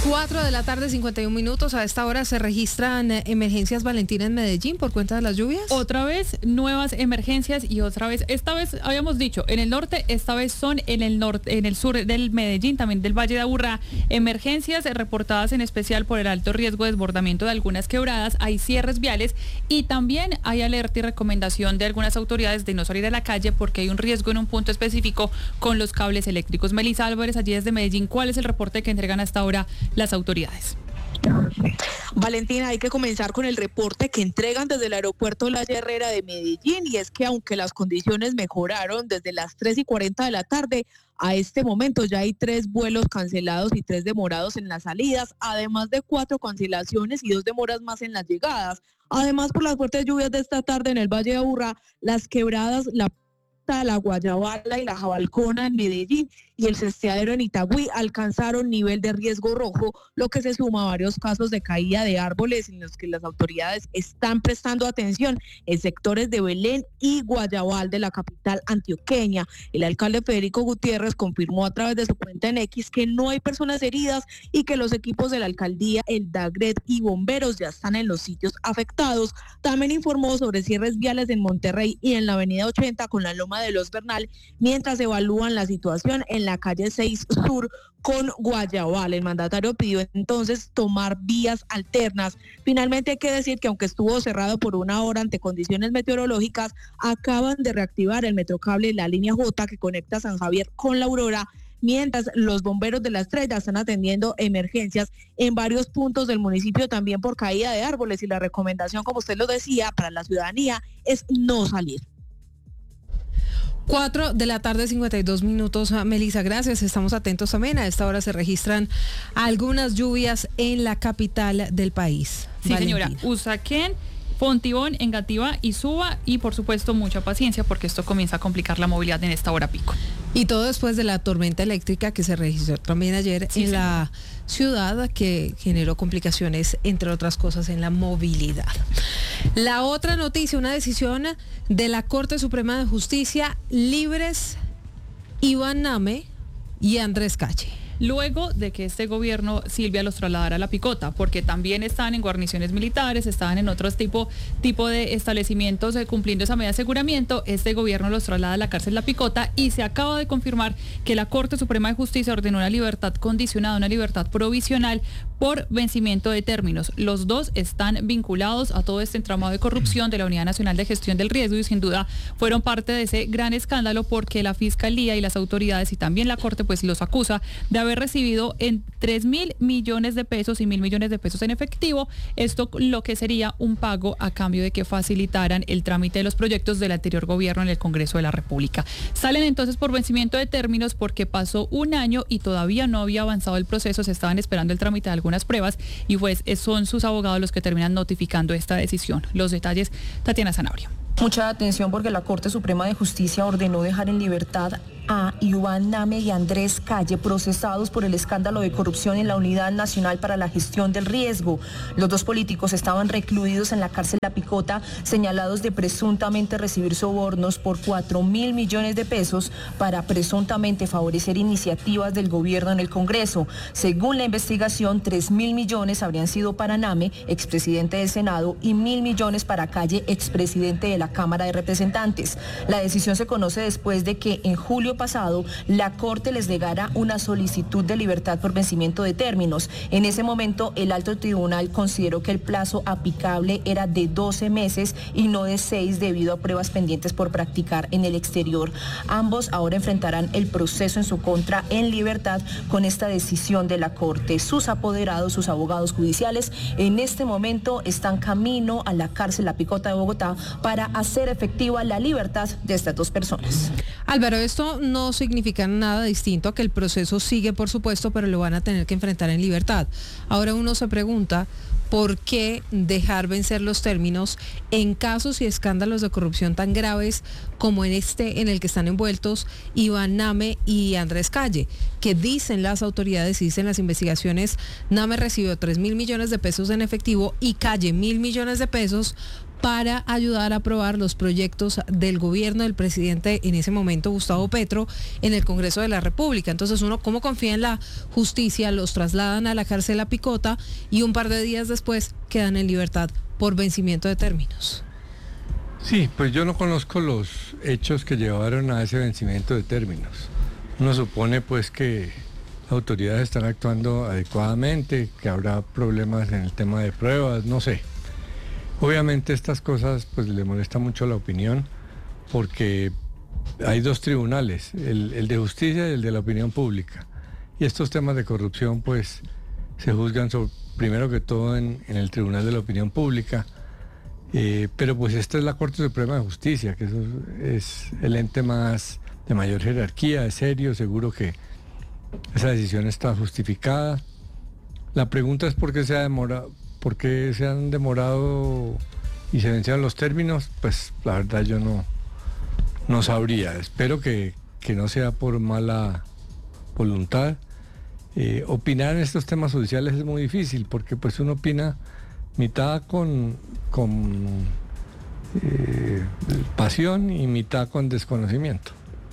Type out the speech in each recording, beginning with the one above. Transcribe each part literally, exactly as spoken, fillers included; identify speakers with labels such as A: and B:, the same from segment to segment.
A: Cuatro de la tarde, cincuenta y un minutos. A esta hora se registran emergencias, Valentina, en Medellín por cuenta de las lluvias.
B: Otra vez nuevas emergencias y otra vez, esta vez habíamos dicho en el norte, esta vez son en el norte, en el sur del Medellín, también del Valle de Aburrá. Emergencias reportadas en especial por el alto riesgo de desbordamiento de algunas quebradas. Hay cierres viales y también hay alerta y recomendación de algunas autoridades de no salir a la calle porque hay un riesgo en un punto específico con los cables eléctricos. Melissa Álvarez, allí desde Medellín, ¿cuál es el reporte que entregan hasta ahora las autoridades?
C: Valentina, hay que comenzar con el reporte que entregan desde el aeropuerto La Herrera de Medellín, y es que aunque las condiciones mejoraron desde las tres y cuarenta de la tarde, a este momento ya hay tres vuelos cancelados y tres demorados en las salidas, además de cuatro cancelaciones y dos demoras más en las llegadas. Además, por las fuertes lluvias de esta tarde en el Valle de Aburrá, las quebradas, la la Guayabala y la Jabalcona en Medellín y el Cesteadero en Itagüí alcanzaron nivel de riesgo rojo, lo que se suma a varios casos de caída de árboles en los que las autoridades están prestando atención en sectores de Belén y Guayabal de la capital antioqueña. El alcalde Federico Gutiérrez confirmó a través de su cuenta en X que no hay personas heridas y que los equipos de la alcaldía, el DAGRET y bomberos ya están en los sitios afectados. También informó sobre cierres viales en Monterrey y en la avenida ochenta con la Loma de Los Bernal, mientras evalúan la situación en la calle seis Sur con Guayabal. El mandatario pidió entonces tomar vías alternas. Finalmente hay que decir que aunque estuvo cerrado por una hora ante condiciones meteorológicas, acaban de reactivar el metrocable, la línea J que conecta San Javier con La Aurora, mientras los bomberos de La Estrella están atendiendo emergencias en varios puntos del municipio también por caída de árboles, y la recomendación, como usted lo decía, para la ciudadanía es no salir.
A: Cuatro de la tarde, cincuenta y dos minutos. Melissa, gracias. Estamos atentos también. A esta hora se registran algunas lluvias en la capital del país.
B: Sí, Valentina. Señora. Usaquén, Fontibón, Engativá y Suba, y por supuesto mucha paciencia porque esto comienza a complicar la movilidad en esta hora pico.
A: Y todo después de la tormenta eléctrica que se registró también ayer sí, en sí. la ciudad, que generó complicaciones, entre otras cosas, en la movilidad. La otra noticia, una decisión de la Corte Suprema de Justicia: libres Iván Name y Andrés Calle.
B: Luego de que este gobierno, Silvia, los trasladara a La Picota, porque también estaban en guarniciones militares, estaban en otros tipo, tipo de establecimientos eh, cumpliendo esa medida de aseguramiento, este gobierno los traslada a la cárcel La Picota, y se acaba de confirmar que la Corte Suprema de Justicia ordenó una libertad condicionada, una libertad provisional por vencimiento de términos. Los dos están vinculados a todo este entramado de corrupción de la Unidad Nacional de Gestión del Riesgo y sin duda fueron parte de ese gran escándalo porque la Fiscalía y las autoridades y también la Corte pues los acusa de haber haber recibido en tres mil millones de pesos y mil millones de pesos en efectivo, esto lo que sería un pago a cambio de que facilitaran el trámite de los proyectos del anterior gobierno en el Congreso de la República. Salen entonces por vencimiento de términos porque pasó un año y todavía no había avanzado el proceso, se estaban esperando el trámite de algunas pruebas y pues son sus abogados los que terminan notificando esta decisión. Los detalles, Tatiana Zanabria.
D: Mucha atención porque la Corte Suprema de Justicia ordenó dejar en libertad a Iván Name y Andrés Calle, procesados por el escándalo de corrupción en la Unidad Nacional para la Gestión del Riesgo. Los dos políticos estaban recluidos en la cárcel La Picota, señalados de presuntamente recibir sobornos por cuatro mil millones de pesos para presuntamente favorecer iniciativas del gobierno en el Congreso. Según la investigación, tres mil millones habrían sido para Name, expresidente del Senado, y mil millones para Calle, expresidente de la Cámara de Representantes. La decisión se conoce después de que en julio pasado la Corte les negara una solicitud de libertad por vencimiento de términos. En ese momento el alto tribunal consideró que el plazo aplicable era de doce meses y no de seis debido a pruebas pendientes por practicar en el exterior. Ambos ahora enfrentarán el proceso en su contra en libertad con esta decisión de la Corte. Sus apoderados, sus abogados judiciales, en este momento están camino a la cárcel La Picota de Bogotá para hacer efectiva la libertad de estas dos personas.
A: Álvaro, esto no significa nada distinto a que el proceso sigue, por supuesto, pero lo van a tener que enfrentar en libertad. Ahora uno se pregunta, ¿por qué dejar vencer los términos en casos y escándalos de corrupción tan graves como en este en el que están envueltos Iván Name y Andrés Calle? Que dicen las autoridades y dicen las investigaciones, Name recibió tres mil millones de pesos en efectivo y Calle mil millones de pesos para ayudar a aprobar los proyectos del gobierno del presidente en ese momento, Gustavo Petro, en el Congreso de la República. Entonces uno, ¿cómo confía en la justicia? Los trasladan a la cárcel La Picota y un par de días después quedan en libertad por vencimiento de términos.
E: Sí, pues yo no conozco los hechos que llevaron a ese vencimiento de términos. Uno supone pues que las autoridades están actuando adecuadamente, que habrá problemas en el tema de pruebas, no sé. Obviamente estas cosas pues le molesta mucho la opinión porque hay dos tribunales, el, el de justicia y el de la opinión pública. Y estos temas de corrupción pues se juzgan sobre, primero que todo en, en el tribunal de la opinión pública. Eh, pero pues esta es la Corte Suprema de Justicia, que eso es el ente más de mayor jerarquía, es serio, seguro que esa decisión está justificada. La pregunta es por qué se ha demorado, por qué se han demorado y se vencieron los términos, pues la verdad yo no, no sabría. Espero que, que no sea por mala voluntad. Eh, opinar en estos temas judiciales es muy difícil, porque pues uno opina mitad con, con eh, pasión y mitad con desconocimiento.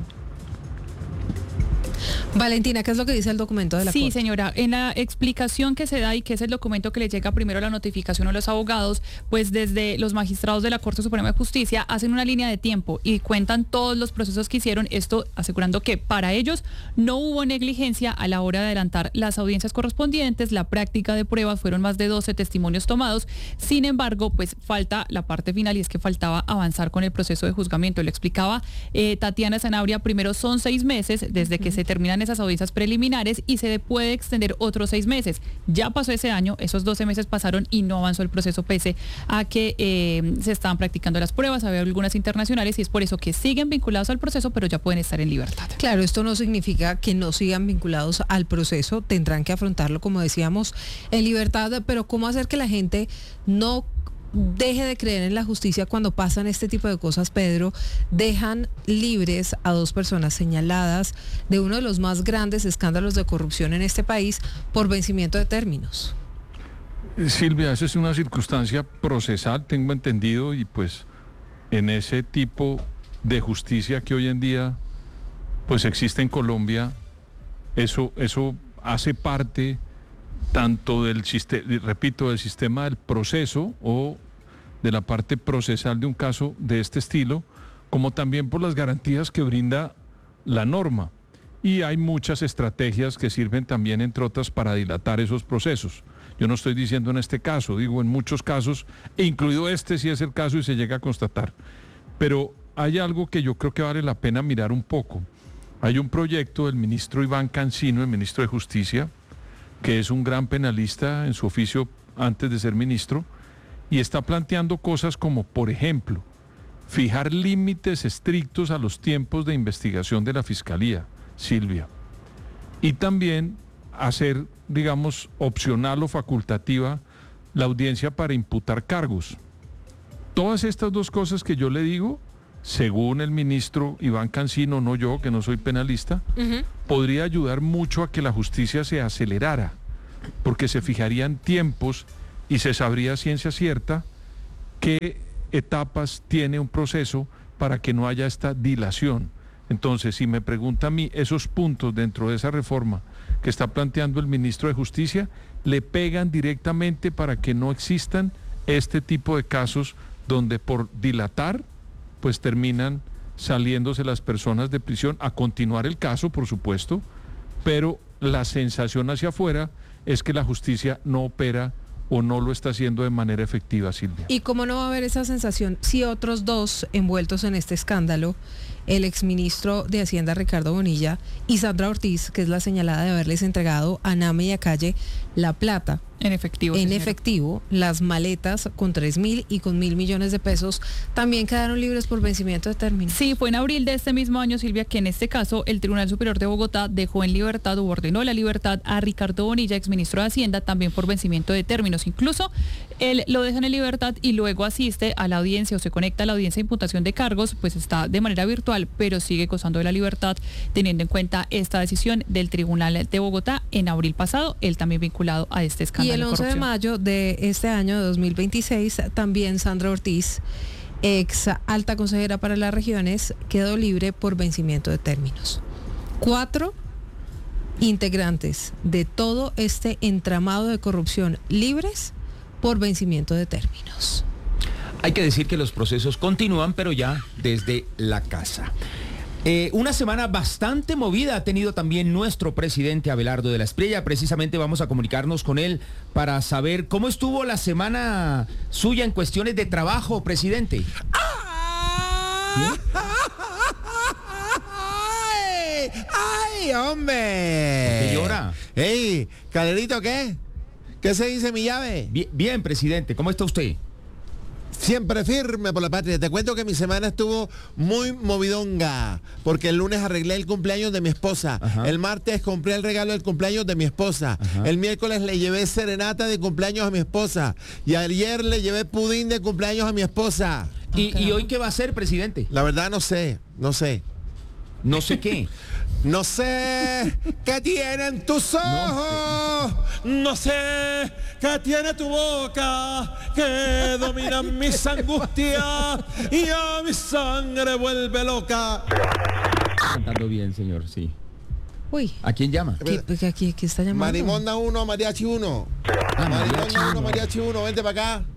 A: Valentina, ¿qué es lo que dice el documento de la
B: Sí,
A: Corte?
B: señora, en la explicación que se da y que es el documento que le llega primero a la notificación a los abogados, pues desde los magistrados de la Corte Suprema de Justicia hacen una línea de tiempo y cuentan todos los procesos que hicieron, esto asegurando que para ellos no hubo negligencia a la hora de adelantar las audiencias correspondientes, la práctica de pruebas, fueron más de doce testimonios tomados, sin embargo, pues falta la parte final y es que faltaba avanzar con el proceso de juzgamiento. Le explicaba eh, Tatiana Zanabria, primero son seis meses desde uh-huh. que se terminan esas audiencias preliminares y se puede extender otros seis meses. Ya pasó ese año, esos doce meses pasaron y no avanzó el proceso pese a que eh, se estaban practicando las pruebas, había algunas internacionales y es por eso que siguen vinculados al proceso, pero ya pueden estar en libertad.
A: Claro, esto no significa que no sigan vinculados al proceso, tendrán que afrontarlo, como decíamos, en libertad, pero ¿cómo hacer que la gente no deje de creer en la justicia cuando pasan este tipo de cosas, Pedro? Dejan libres a dos personas señaladas de uno de los más grandes escándalos de corrupción en este país por vencimiento de términos.
F: Silvia, esa es una circunstancia procesal, tengo entendido, y pues en ese tipo de justicia que hoy en día pues existe en Colombia, eso, eso hace parte tanto del sistema, repito, del sistema del proceso o de la parte procesal de un caso de este estilo, como también por las garantías que brinda la norma. Y hay muchas estrategias que sirven también, entre otras, para dilatar esos procesos. Yo no estoy diciendo en este caso, digo en muchos casos, e incluido este si es el caso y se llega a constatar. Pero hay algo que yo creo que vale la pena mirar un poco. Hay un proyecto del ministro Iván Cancino, el ministro de Justicia, que es un gran penalista en su oficio antes de ser ministro, y está planteando cosas como, por ejemplo, fijar límites estrictos a los tiempos de investigación de la Fiscalía, Silvia, y también hacer, digamos, opcional o facultativa la audiencia para imputar cargos. Todas estas dos cosas que yo le digo, según el ministro Iván Cancino, no yo, que no soy penalista, uh-huh. podría ayudar mucho a que la justicia se acelerara, porque se fijarían tiempos y se sabría a ciencia cierta qué etapas tiene un proceso para que no haya esta dilación. Entonces, si me pregunta a mí, esos puntos dentro de esa reforma que está planteando el ministro de Justicia, le pegan directamente para que no existan este tipo de casos donde por dilatar, pues terminan saliéndose las personas de prisión a continuar el caso, por supuesto, pero la sensación hacia afuera es que la justicia no opera o no lo está haciendo de manera efectiva, Silvia.
A: ¿Y cómo no va a haber esa sensación si otros dos envueltos en este escándalo, el exministro de Hacienda Ricardo Bonilla y Sandra Ortiz, que es la señalada de haberles entregado a Name y a Calle la plata
B: en efectivo,
A: en
B: señora.
A: efectivo, las maletas con tres mil y con mil millones de pesos, también quedaron libres por vencimiento de término?
B: Sí, fue en abril de este mismo año, Silvia, que en este caso el Tribunal Superior de Bogotá dejó en libertad o ordenó la libertad a Ricardo Bonilla, exministro de Hacienda, también por vencimiento de términos. Incluso él lo deja en libertad y luego asiste a la audiencia o se conecta a la audiencia de imputación de cargos, pues está de manera virtual, pero sigue gozando de la libertad, teniendo en cuenta esta decisión del Tribunal de Bogotá en abril pasado, él también vinculado a este escándalo.
A: Y el once de mayo de este año de dos mil veintiséis, también Sandra Ortiz, ex alta consejera para las regiones, quedó libre por vencimiento de términos. Cuatro integrantes de todo este entramado de corrupción libres por vencimiento de términos.
G: Hay que decir que los procesos continúan, pero ya desde la casa. Eh, una semana bastante movida ha tenido también nuestro presidente Abelardo de la Espriella. Precisamente vamos a comunicarnos con él para saber cómo estuvo la semana suya en cuestiones de trabajo, presidente.
H: ¿Sí? ¡Ay! ¡Ay, hombre!
G: ¿Qué llora?
H: ¡Ey! ¿Calerito qué? ¿Qué se dice mi llave?
G: Bien, bien, presidente, ¿cómo está usted?
H: Siempre firme por la patria. Te cuento que mi semana estuvo muy movidonga, porque el lunes arreglé el cumpleaños de mi esposa.
G: Ajá.
H: El martes compré el regalo del cumpleaños de mi esposa.
G: Ajá.
H: El miércoles le llevé serenata de cumpleaños a mi esposa. Y ayer le llevé pudín de cumpleaños a mi esposa.
G: ¿Y, y hoy qué va a hacer, presidente?
H: La verdad no sé, no sé.
G: No sé qué.
H: No sé qué tienen tus ojos, no sé qué tiene tu boca, que dominan mis angustias y a mi sangre vuelve loca.
G: Cantando bien, señor, sí.
A: Uy,
G: ¿A quién llama?
A: ¿qué, qué, qué- qué está llamando?
H: Marimonda uno, Mariachi uno.
G: Ah,
H: Marimonda
G: mariachi
H: uno,
G: uno.
H: Mariachi uno, vente para acá.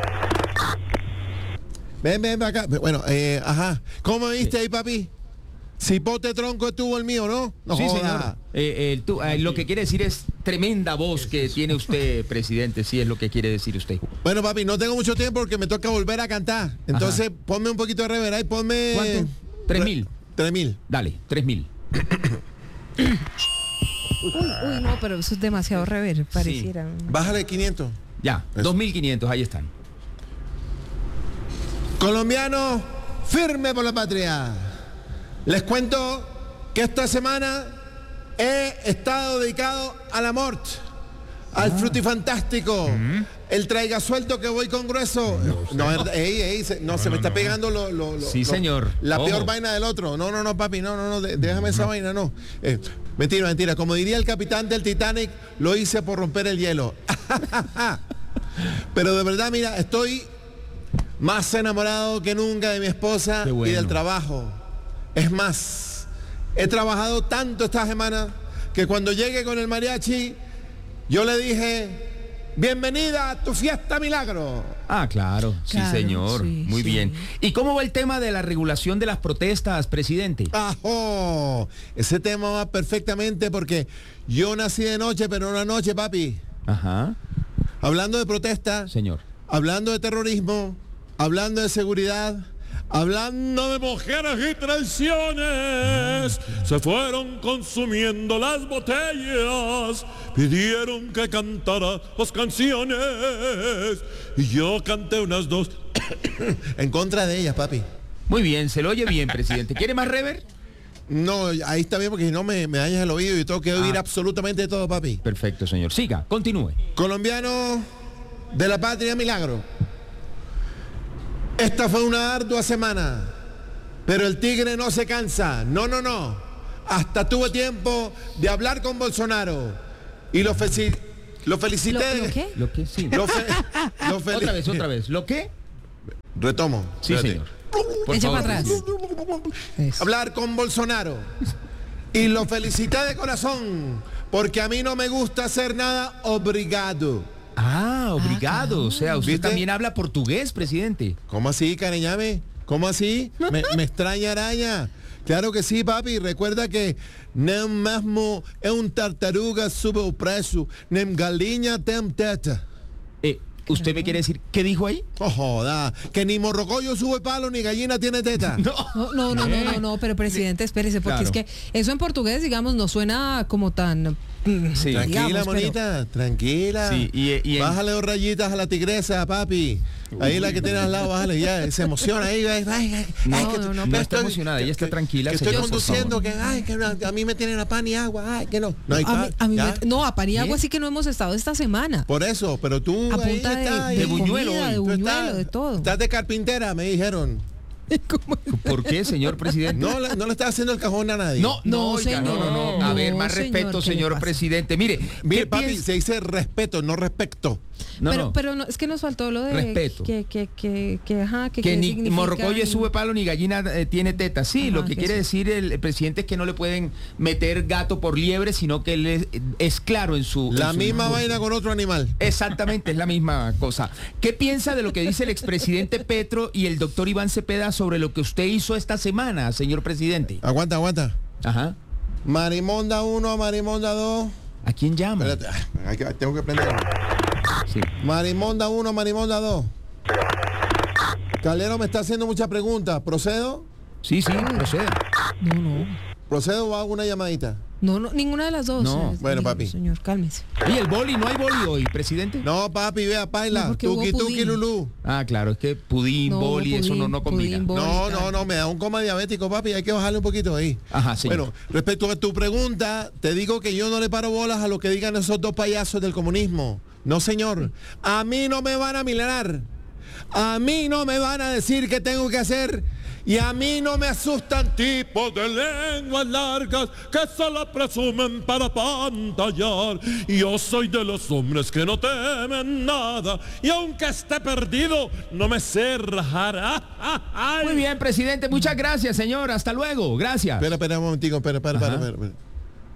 H: Ven, ven para acá. Bueno, eh, ajá. ¿Cómo me viste ahí, papi? Cipote tronco estuvo el mío, ¿no? No
G: Sí,
H: joda.
G: señor. Eh, el tu- eh, lo que quiere decir es tremenda voz que tiene usted, presidente. Sí, es lo que quiere decir usted.
H: Bueno, papi, no tengo mucho tiempo porque me toca volver a cantar. Entonces, ponme un poquito de rever ahí, ponme...
G: ¿Cuánto? Tres mil.
H: Tres mil.
G: Dale, tres mil.
A: Uy, uy, no, pero eso es demasiado rever, pareciera.
H: Bájale quinientos.
G: Ya,
H: Eso.
G: dos mil quinientos, ahí están.
H: Colombiano, firme por la patria. Les cuento que esta semana he estado dedicado al amor, al frutifantástico, el traiga suelto que voy con grueso. No, ey, ey, se, no, se me está pegando lo, lo- lo-
G: Sí,
H: lo-
G: señor.
H: la
G: Ojo.
H: peor vaina del otro. No, no, no, papi, no, no, no, de- déjame esa vaina, no. Eh, mentira, mentira. Como diría el capitán del Titanic, lo hice por romper el hielo. Pero de verdad, mira, estoy más enamorado que nunca de mi esposa
G: Qué bueno.
H: y del trabajo. Es más, he trabajado tanto esta semana que cuando llegue con el mariachi, yo le dije, bienvenida a tu fiesta milagro.
G: Ah, claro, sí,
A: Claro,
G: señor.
A: sí,
G: Muy
A: sí.
G: bien. ¿Y cómo va el tema de la regulación de las protestas, presidente?
H: ¡Ajo! Ese tema va perfectamente porque yo nací de noche, pero no de noche, papi.
G: Ajá,
H: Hablando de protestas,
G: señor.
H: hablando de terrorismo, hablando de seguridad, hablando de mujeres y traiciones, se fueron consumiendo las botellas, pidieron que cantara las canciones y yo canté unas dos en contra de ellas, papi.
G: Muy bien, se lo oye bien, presidente. ¿Quiere más rever?
H: No, ahí está bien porque si no me, me dañas el oído y tengo que oír
G: Ah.
H: absolutamente todo, papi.
G: Perfecto, señor. Siga, continúe.
H: Colombiano de la patria milagro. Esta fue una ardua semana, pero el tigre no se cansa. No, no, no. Hasta tuve tiempo de hablar con Bolsonaro y lo, feci- lo felicité.
A: ¿Lo, lo qué?
G: ¿Lo que? Sí.
H: Lo fe- lo fel-
G: Otra vez, otra vez. ¿Lo qué?
H: Retomo.
G: Sí,
H: espérate.
G: señor. Por
A: Echa
G: favor,
A: para atrás.
G: presidente.
A: Eso.
H: Hablar con Bolsonaro y lo felicité de corazón porque a mí no me gusta hacer nada obligado.
G: Ah, obrigado. O sea, usted
H: ¿Viste?
G: también habla portugués, presidente.
H: ¿Cómo así, careñame? ¿Cómo así? Me, me extraña araña. Claro que sí, papi. Recuerda que nem mesmo é un tartaruga sube o preço, nem galinha tem teta.
G: Eh, ¿Usted me quiere decir qué dijo ahí?
H: Oh, joda, que ni morrocoyo sube palo ni gallina tiene teta.
A: No, no, no, no, no, no, pero presidente, espérese, porque
G: Claro.
A: es que eso en portugués, digamos, no suena como tan... mm,
G: Sí.
H: Tranquila,
A: digamos, pero-
H: monita, tranquila.
G: Sí, y- y en-
H: Bájale dos rayitas a la tigresa, papi. Ahí la que tiene al lado, bájale ya. Se emociona ahí. Ay, ay, ay,
G: No,
H: ay,
A: no,
H: que-
A: no,
G: no
H: que
G: está
H: estoy-
G: emocionada, ella
H: que-
G: está
H: que-
G: tranquila,
H: Que estoy
G: señor, por
H: conduciendo,
G: favor.
H: que, ay, que a, a mí me tienen a pan y agua, ay, que no. No hay
A: A mí,
H: pan.
A: a mí
H: ¿ya?
A: me- no, a Paniagua
G: ¿Qué?
A: sí que no hemos estado esta semana.
H: Por eso, pero tú
A: A
H: ahí
A: punta de,
H: estás,
A: de
H: ahí.
G: buñuelo
A: comida,
G: hoy.
A: de
H: Tú
A: buñuelo,
H: estás-
A: de todo.
H: Estás de carpintera, me dijeron.
G: ¿Por qué, señor presidente?
H: No, le- no le está haciendo el cajón a nadie.
G: No, no,
A: No,
G: oiga, no, no, no. A
A: señor.
G: ver,
A: No,
G: más
A: señor,
G: respeto,
A: ¿qué le
G: señor
A: pasa?
G: presidente. Mire,
H: Mire,
G: ¿qué
H: papi,
G: piensa?
H: se dice respeto, no respecto.
G: No,
A: pero
G: no.
A: pero no, es que nos faltó lo de
G: Respeto.
A: que que que que ajá, que,
G: que
A: qué
G: ni
A: significa
G: morrocoye
A: y-
G: sube palo ni gallina eh, tiene teta. Sí,
A: Ajá,
G: lo que
A: que
G: quiere
A: sí.
G: decir el, el presidente es que no le pueden meter gato por liebre, sino que él es, es claro en su...
H: La
G: en su
H: misma
G: discurso.
H: vaina con otro animal.
G: Exactamente, es la misma cosa. ¿Qué piensa de lo que dice el expresidente Petro y el doctor Iván Cepeda sobre lo que usted hizo esta semana, señor presidente?
H: Aguanta, aguanta.
G: Ajá.
H: Marimonda uno, Marimonda dos.
G: ¿A quién llama?
H: Espérate, ah, hay que- tengo que prender.
G: Sí.
H: Marimonda uno, Marimonda dos. Calero me está haciendo muchas preguntas. ¿Procedo?
G: Sí, sí, proceda.
A: No, no.
H: ¿Procedo o hago una llamadita?
A: No, no, ninguna de las dos.
G: No.
A: eh,
H: Bueno,
A: señor,
H: papi.
A: Señor, cálmese.
G: ¿Y el boli? ¿No hay boli hoy, presidente?
H: No, papi, vea,
A: No,
H: paila.
A: porque hubo
H: Tuki, tuki,
A: pudín.
H: lulú.
G: Ah, claro, es que pudín,
A: No,
G: boli, eso no,
A: pudín,
G: no combina.
A: pudín, boli.
H: No,
A: tal.
H: no, no, me da un coma diabético, papi. Hay que bajarle un poquito ahí.
G: Ajá, señor.
H: Bueno, respecto a tu pregunta, te digo que yo no le paro bolas a lo que digan esos dos payasos del comunismo. No, señor. A mí no me van a milanar. A mí no me van a decir qué tengo que hacer. Y a mí no me asustan tipos de lenguas largas que solo presumen para pantallar. Yo soy de los hombres que no temen nada. Y aunque esté perdido, no me sé rajar. ¡Ay!
G: Muy bien, presidente, muchas gracias, señor. Hasta luego, gracias.
H: Espera, espera un momentico, espera, espera, espera,
G: Ajá.
H: espera, espera.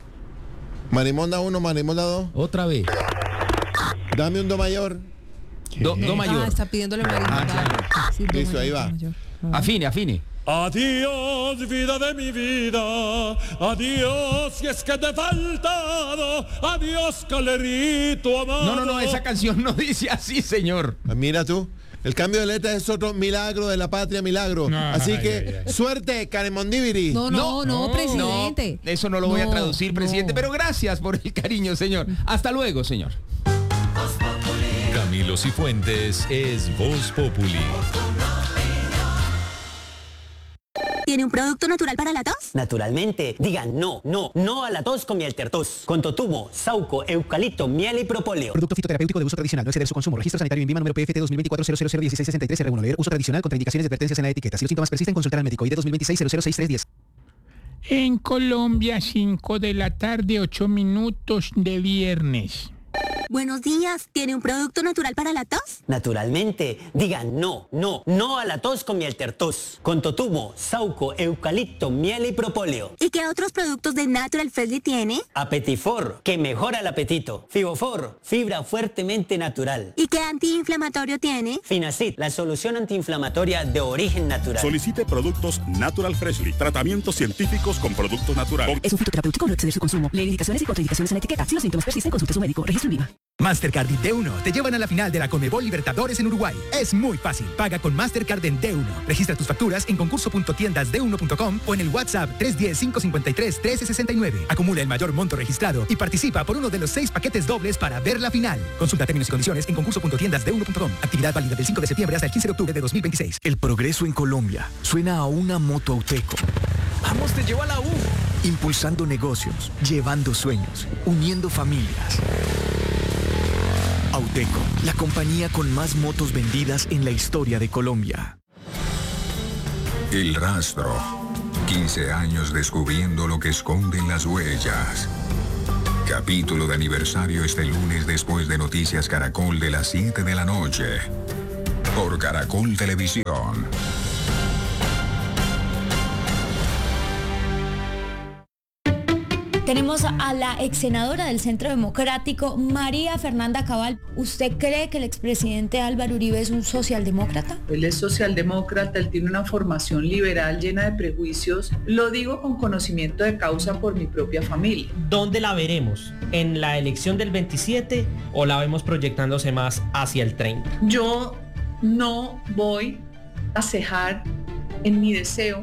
H: Marimonda uno, Marimonda dos.
G: Otra vez.
H: Dame un do mayor.
G: Do, do
A: Ah,
G: mayor.
A: está pidiéndole marimonda.
G: Ah,
A: Sí, do
H: Listo,
A: mayor,
H: ahí
A: do
H: va.
A: mayor. Ah.
G: Afine, afine.
H: Adiós, vida de mi vida. Adiós, si es que te he faltado. Adiós, calerito amado.
G: No, no, no, esa canción no dice así, señor.
H: Ah, mira tú. El cambio de letra es otro milagro de la patria, milagro. Así que, suerte, Caremondibiri.
A: No, no, no, presidente.
G: No, eso no lo voy a
A: No,
G: traducir, presidente,
A: no.
G: pero gracias por el cariño, señor. Hasta luego, señor.
I: Camilo Cifuentes es Voz Populi.
J: ¿Tiene un producto natural para la tos?
K: Naturalmente, digan no, no, no a la tos con miel tertos. Con totumo, sauco, eucalipto, miel y propóleo.
L: Producto fitoterapéutico de uso tradicional, no exceder su consumo. Registro sanitario INVIMA número P F T dos mil veinticuatro cero cero cero dieciséis sesenta y tres R uno. Leer uso tradicional contra indicaciones y advertencias en la etiqueta. Si los síntomas persisten, consultar al médico. I D dos mil veintiséis cero cero seis tres diez.
M: En Colombia, cinco de la tarde, ocho minutos de viernes.
J: Buenos días. ¿Tiene un producto natural para la tos?
K: Naturalmente, digan no, no, no a la tos con miel tertos. Con totumo, sauco, eucalipto, miel y propóleo.
J: ¿Y qué otros productos de Natural Freshly tiene?
K: Apetifor, que mejora el apetito. Fibofor, fibra fuertemente natural.
J: ¿Y qué antiinflamatorio tiene?
K: Finacid, la solución antiinflamatoria de origen natural.
N: Solicite productos Natural Freshly. Tratamientos científicos con productos naturales.
L: Es un fitoterapéutico, no exceder su consumo. Leer indicaciones y contraindicaciones en la etiqueta. Si los síntomas persisten, consulte a su médico. Registro INVIMA.
O: Mastercard y D uno te llevan a la final de la Conmebol Libertadores en Uruguay. Es muy fácil. Paga con Mastercard en D uno. Registra tus facturas en concurso punto tiendas d uno punto com o en el WhatsApp tres uno cero, cinco cinco tres, uno tres seis nueve. Acumula el mayor monto registrado y participa por uno de los seis paquetes dobles para ver la final. Consulta términos y condiciones en concurso punto tiendas d uno punto com. Actividad válida del cinco de septiembre hasta el quince de octubre de dos mil veintiséis.
P: El progreso en Colombia suena a una moto Auteco.
O: ¡Vamos, te llevo a la U!
P: Impulsando negocios, llevando sueños, uniendo familias. Auteco, la compañía con más motos vendidas en la historia de Colombia.
Q: El rastro. quince años descubriendo lo que esconden las huellas. Capítulo de aniversario este lunes después de Noticias Caracol de las siete de la noche. Por Caracol Televisión.
R: Tenemos a la ex senadora del Centro Democrático, María Fernanda Cabal. ¿Usted cree que el expresidente Álvaro Uribe es un socialdemócrata?
S: Él es socialdemócrata, él tiene una formación liberal llena de prejuicios. Lo digo con conocimiento de causa por mi propia familia.
T: ¿Dónde la veremos? ¿En la elección del veintisiete o la vemos proyectándose más hacia el treinta?
S: Yo no voy a cejar en mi deseo